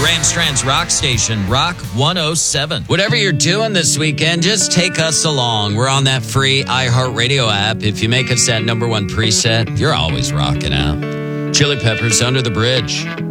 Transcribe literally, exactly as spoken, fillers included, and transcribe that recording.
Graham Strand's rock station, Rock one oh seven. Whatever you're doing this weekend, just take us along. We're on that free iHeartRadio app. If you make us that number one preset, you're always rocking out. Chili Peppers, Under the Bridge.